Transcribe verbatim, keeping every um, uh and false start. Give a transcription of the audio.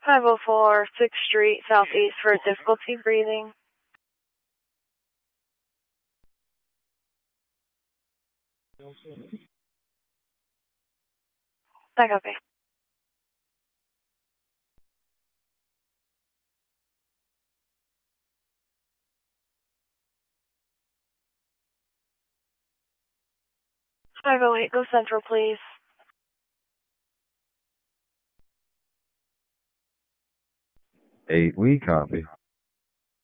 five oh four sixth Street Southeast for difficulty breathing. I copy. five oh eight, go central, please. Eight, we copy.